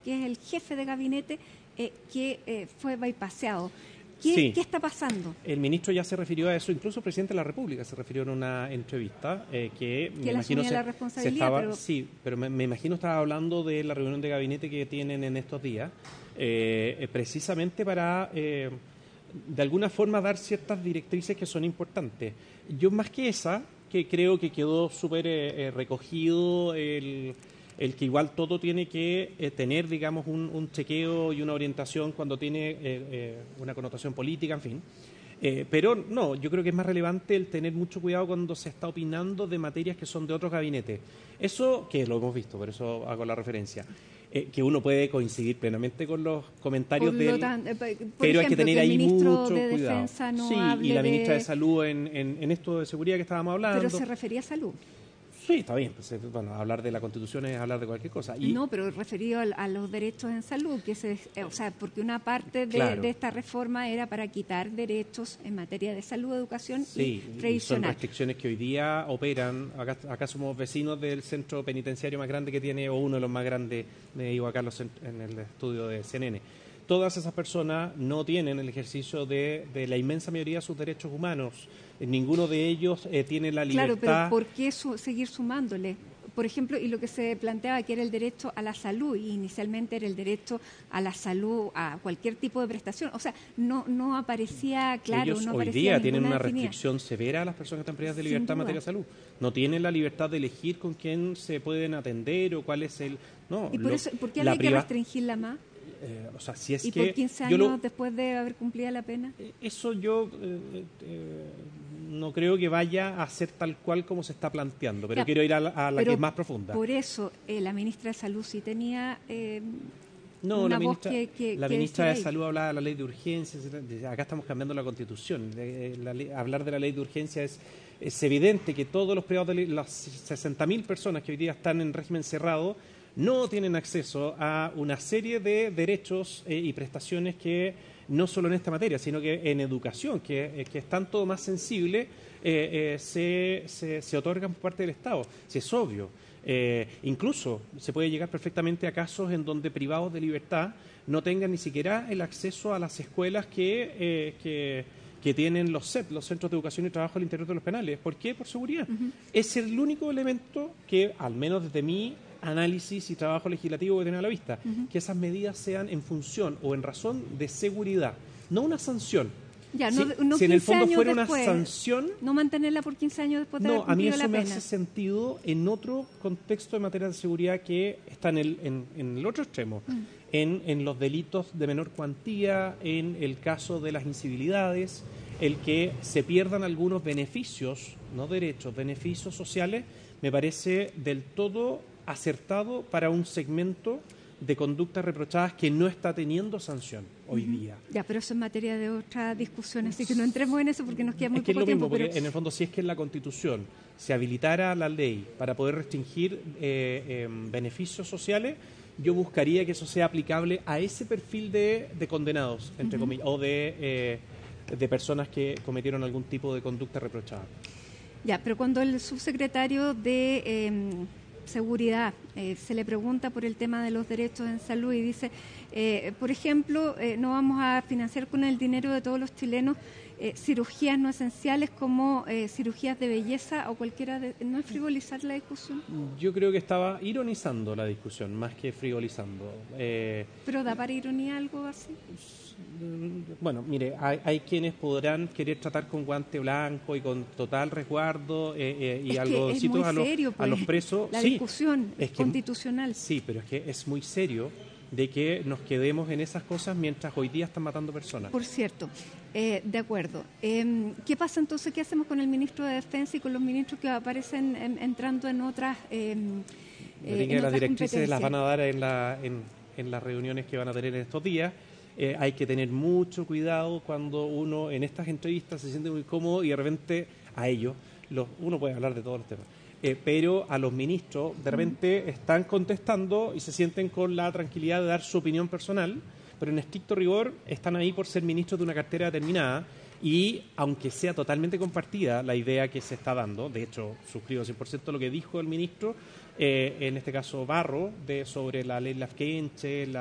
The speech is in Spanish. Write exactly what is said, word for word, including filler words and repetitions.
que es el jefe de gabinete, eh, que eh, fue bypaseado. ¿Qué, sí. ¿Qué está pasando? El ministro ya se refirió a eso, incluso el presidente de la República se refirió en una entrevista eh, que, que me imagino se, la responsabilidad, se estaba, pero... sí, pero me, me imagino estaba hablando de la reunión de gabinete que tienen en estos días, eh, precisamente para eh, de alguna forma dar ciertas directrices que son importantes. Yo más que esa, que creo que quedó súper eh, eh, recogido el el que igual todo tiene que eh, tener, digamos, un, un chequeo y una orientación cuando tiene eh, eh, una connotación política, en fin. Eh, pero no, yo creo que es más relevante el tener mucho cuidado cuando se está opinando de materias que son de otros gabinetes. Eso, que lo hemos visto, por eso hago la referencia, eh, que uno puede coincidir plenamente con los comentarios del... Tan, eh, por pero ejemplo, hay que tener que ahí el ministro mucho de cuidado. Defensa no sí, hable y la ministra de, de Salud en, en, en esto de seguridad que estábamos hablando. Pero se refería a salud. Sí, está bien. Pues, bueno, hablar de la Constitución es hablar de cualquier cosa. Y, no, pero referido a, a los derechos en salud, que se, eh, o sea, porque una parte de, claro. de esta reforma era para quitar derechos en materia de salud, educación sí, y previsional. Y son restricciones que hoy día operan. Acá, acá somos vecinos del centro penitenciario más grande que tiene, o uno de los más grandes, me digo acá en el estudio de C N N. Todas esas personas no tienen el ejercicio de, de la inmensa mayoría de sus derechos humanos. Ninguno de ellos eh, tiene la libertad... Claro, pero ¿por qué su, seguir sumándole? Por ejemplo, y lo que se planteaba que era el derecho a la salud, y inicialmente era el derecho a la salud, a cualquier tipo de prestación. O sea, no no aparecía claro, ellos no hoy aparecía día tienen una definida. restricción severa a las personas que están privadas de Sin libertad en duda. materia de salud. No tienen la libertad de elegir con quién se pueden atender o cuál es el... No, ¿Y por, lo, eso, por qué la hay que priva... restringirla más? Eh, o sea, si es ¿Y que por quince yo años lo... después de haber cumplido la pena? Eso yo eh, eh, no creo que vaya a ser tal cual como se está planteando, pero ya, quiero ir a la, a la que es más profunda. Por eso eh, la ministra de Salud sí tenía eh, no, una la voz ministra, que, que la que ministra de ahí. Salud hablaba de la ley de urgencia. Acá estamos cambiando la Constitución. La ley, hablar de la ley de urgencia es, es evidente que todos los privados, de las sesenta mil personas que hoy día están en régimen cerrado, no tienen acceso a una serie de derechos eh, y prestaciones que no solo en esta materia, sino que en educación, que, eh, que es tanto más sensible, eh, eh, se, se, se otorgan por parte del Estado. Si es obvio. Eh, incluso se puede llegar perfectamente a casos en donde privados de libertad no tengan ni siquiera el acceso a las escuelas que... Eh, que que tienen los C E P, los Centros de Educación y Trabajo al interior de los penales. ¿Por qué? Por seguridad. Uh-huh. Es el único elemento que, al menos desde mi análisis y trabajo legislativo que tengo a la vista, uh-huh. que esas medidas sean en función o en razón de seguridad, no una sanción. Ya, si, no, no si en el fondo fuera después, una sanción... No mantenerla por quince años después de no, haber cumplido la pena. No, a mí eso me hace sentido en otro contexto de materia de seguridad que está en el, en, en el otro extremo, uh-huh. en, en los delitos de menor cuantía, en el caso de las incivilidades, el que se pierdan algunos beneficios, no derechos, beneficios sociales, me parece del todo acertado para un segmento de conductas reprochadas que no está teniendo sanción hoy uh-huh. día. Ya, pero eso es materia de otra discusión, así que no entremos en eso porque nos queda muy es que poco es lo tiempo. Mismo, pero... porque en el fondo, si es que en la Constitución se habilitara la ley para poder restringir eh, eh, beneficios sociales, yo buscaría que eso sea aplicable a ese perfil de, de condenados, entre uh-huh. comillas, o de... Eh, de personas que cometieron algún tipo de conducta reprochada. Ya, pero cuando el subsecretario de eh, Seguridad eh, se le pregunta por el tema de los derechos en salud y dice, eh, por ejemplo, eh, no vamos a financiar con el dinero de todos los chilenos eh, cirugías no esenciales como eh, cirugías de belleza o cualquiera de... ¿No es frivolizar la discusión? Yo creo que estaba ironizando la discusión, más que frivolizando. Eh, ¿Pero da para ironía algo así? Bueno, mire, hay, hay quienes podrán querer tratar con guante blanco y con total resguardo eh, eh, y es algodoncitos a, los, serio, pues, a los presos. La sí, discusión es que, constitucional. Sí, pero es que es muy serio de que nos quedemos en esas cosas mientras hoy día están matando personas. Por cierto, eh, de acuerdo. Eh, ¿Qué pasa entonces? ¿Qué hacemos con el ministro de Defensa y con los ministros que aparecen en, entrando en otras eh, eh, en Las directrices las van a dar en, la, en, en las reuniones que van a tener en estos días. Eh, hay que tener mucho cuidado cuando uno en estas entrevistas se siente muy cómodo y de repente a ellos, los, uno puede hablar de todos los temas, eh, pero a los ministros de repente están contestando y se sienten con la tranquilidad de dar su opinión personal, pero en estricto rigor están ahí por ser ministros de una cartera determinada Y aunque sea totalmente compartida la idea que se está dando, de hecho suscribo cien por ciento lo que dijo el ministro, eh, en este caso Barro, de sobre la ley Lafkenche, la